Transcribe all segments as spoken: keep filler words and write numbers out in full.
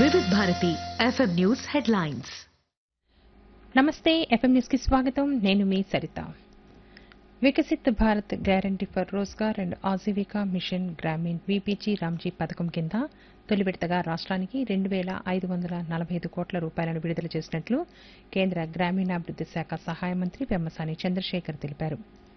వివిధ Bharati FM news headlines. నమస్తే, FM news కి స్వాగతం. నేను మీ Saritha. Viksit Bharat guarantee for Rozgar and Aajeevika machine Grameen VPG Ramji పథకం కింద తొలి విడతగా రాష్ట్రానికి రెండు వేల ఐదు వందల నలభై ఐదు కోట్ల రూపాయలను విడుదల చేసినట్లు కేంద్ర గ్రామీణాభివృద్ది శాఖ సహాయ మంత్రి పెమ్మసాని చంద్రశేఖర్ తెలిపారు.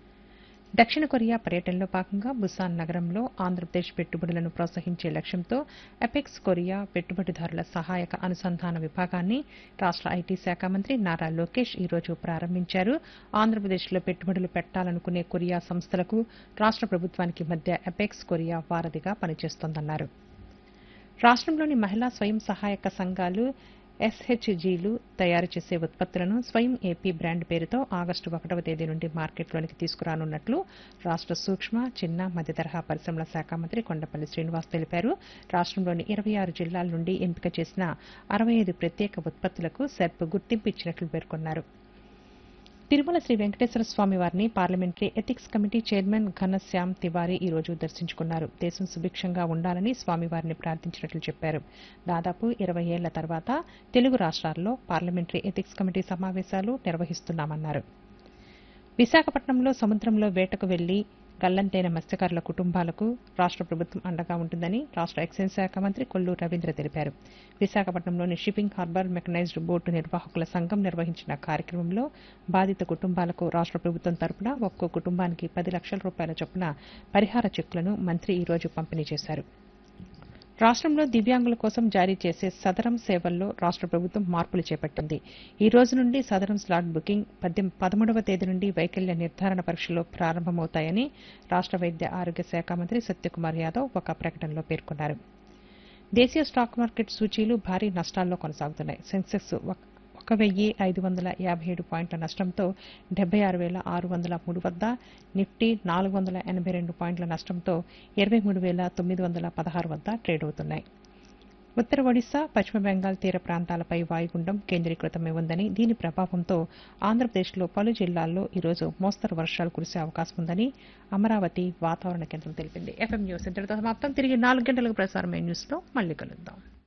దక్షిణ కొరియా పర్యటనలో భాగంగా బుసాన్ నగరంలో ఆంధ్రప్రదేశ్ పెట్టుబడులను ప్రోత్సహించే లక్ష్యంతో అపెక్స్ కొరియా పెట్టుబడిదారుల సహాయక అనుసంధాన విభాగాన్ని రాష్ట ఐటీ శాఖ మంత్రి నారా లోకేష్ ఈ రోజు ప్రారంభించారు. ఆంధ్రప్రదేశ్లో పెట్టుబడులు పెట్టాలనుకునే కొరియా సంస్థలకు రాష్ట ప్రభుత్వానికి మధ్య అపెక్స్ కొరియా వారధిగా పనిచేస్తోందన్నారు. రాష్ట్రంలోని మహిళా స్వయం సహాయక సంఘాలు ఎస్హెచ్జీలు తయారు చేసే ఉత్పత్తులను స్వయం ఏపీ బ్రాండ్ పేరుతో ఆగస్టు ఒకటవ తేదీ నుండి మార్కెట్లోనికి తీసుకురానున్నట్లు రాష్ట సూక్ష్మ, చిన్న, మధ్యతరహా పరిశ్రమల శాఖ మంత్రి కొండపల్లి శ్రీనివాస్ తెలిపారు. రాష్ట్రంలోని ఇరవై ఆరు జిల్లాల నుండి ఎంపిక చేసిన అరవై ఐదు ప్రత్యేక ఉత్పత్తులకు సెర్ప్ గుర్తింపు ఇచ్చినట్లు పేర్కొన్నారు. తిరుమల శ్రీ వెంకటేశ్వర స్వామి వారిని parliamentary ethics committee chairman Ghanshyam Tiwari ఈ రోజు దర్శించుకున్నారు. దేశం సుభిక్షంగా ఉండాలని స్వామివారిని ప్రార్థించినట్లు చెప్పారు. దాదాపు ఇరవై ఏళ్ల తర్వాత తెలుగు రాష్ట్రాల్లో పార్లమెంటరీ ఎథిక్స్ కమిటీ సమావేశాలు నిర్వహిస్తున్నామన్నారు. విశాఖపట్నంలో సముద్రంలో వేటకు వెళ్లి గల్లంతైన మత్స్యకారుల కుటుంబాలకు రాష్ట ప్రభుత్వం అండగా ఉంటుందని రాష్ట ఎక్సైజ్ శాఖ మంత్రి కొల్లు రవీంద్ర తెలిపారు. విశాఖపట్నంలోని షిప్పింగ్ హార్బర్ మెకనైజ్డ్ బోటు నిర్వాహకుల సంఘం నిర్వహించిన కార్యక్రమంలో బాధిత కుటుంబాలకు రాష్ట ప్రభుత్వం తరపున ఒక్కో కుటుంబానికి పది లక్షల రూపాయల చొప్పున పరిహార చెక్కులను మంత్రి ఈ రోజు పంపిణీ చేశారు. రాష్ట్రంలో దివ్యాంగుల కోసం జారీ చేసే సదరం సేవల్లో రాష్ట ప్రభుత్వం మార్పులు చేపట్టింది. ఈ రోజు నుండి సదరం స్లాట్ బుకింగ్ పదమూడవ తేదీ నుండి వైకల్య నిర్ధారణ పరీక్షలు ప్రారంభమవుతాయని రాష్ట వైద్య ఆరోగ్య శాఖ మంత్రి సత్యకుమార్ యాదవ్ ఒక ప్రకటనలో పేర్కొన్నారు. దేశీయ స్టాక్ మార్కెట్ సూచీలు భారీ నష్టాల్లో కొనసాగుతున్నాయి. సెన్సెక్స్ ఒక వెయ్యి ఐదు వందల యాభై ఏడు పాయింట్ల నష్టంతో డెబ్బై ఆరు వేల ఆరు వందల మూడు వద్ద, నిఫ్టీ నాలుగు వందల ఎనభై రెండు పాయింట్ల నష్టంతో ఇరవై మూడు వేల తొమ్మిది వందల పదహారు వద్ద ట్రేడ్ అవుతున్నాయి. ఉత్తర ఒడిశా, పశ్చిమ బెంగాల్ తీర ప్రాంతాలపై వాయుగుండం కేంద్రీకృతమై ఉందని, దీని ప్రభావంతో ఆంధ్రప్రదేశ్లో పలు జిల్లాల్లో ఈరోజు మోస్తరు వర్షాలు కురిసే అవకాశం ఉందని అమరావతి వాతావరణ కేంద్రం తెలిపింది. ఎఫ్ఎం న్యూస్ ఇంతటితో సమాప్తం. తిరిగి నాలుగు గంటలకు ప్రసారమైన న్యూస్లో మళ్లీ కలుద్దాం.